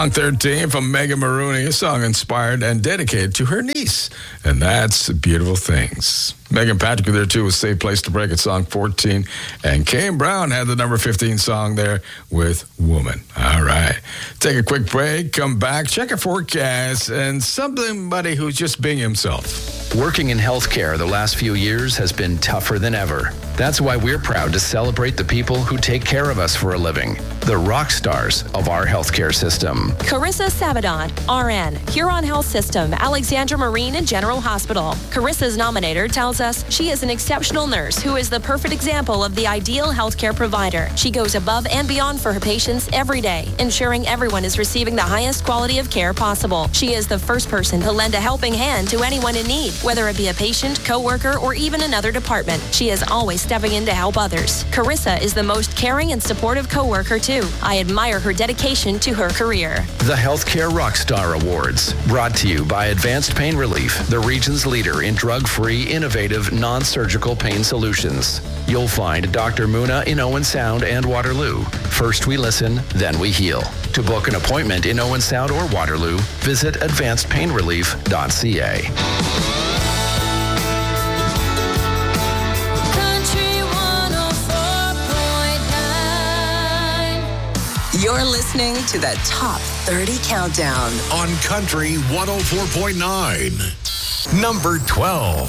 Song 13 from Megan Maroney, a song inspired and dedicated to her niece. And that's Beautiful Things. Megan Patrick there too was Safe Place to Break It, song 14. And Kane Brown had the number 15 song there with Woman. All right. Take a quick break, come back, check a forecast, and somebody who's just being himself. Working in healthcare the last few years has been tougher than ever. That's why we're proud to celebrate the people who take care of us for a living, the rock stars of our healthcare system. Carissa Sabadon, RN, Huron Health System, Alexandra Marine and General Hospital. Carissa's nominator tells us she is an exceptional nurse who is the perfect example of the ideal healthcare provider. She goes above and beyond for her patients every day, ensuring everyone is receiving the highest quality of care possible. She is the first person to lend a helping hand to anyone in need, whether it be a patient, co-worker, or even another department. She is always stepping in to help others. Carissa is the most caring and supportive co-worker too. I admire her dedication to her career. The Healthcare Rockstar Awards, brought to you by Advanced Pain Relief, the region's leader in drug-free, innovative, non-surgical pain solutions. You'll find Dr. Muna in Owen Sound and Waterloo. First we listen, then we heal. To book an appointment in Owen Sound or Waterloo, visit advancedpainrelief.ca. You're listening to the Top 30 Countdown on Country 104.9. Number 12.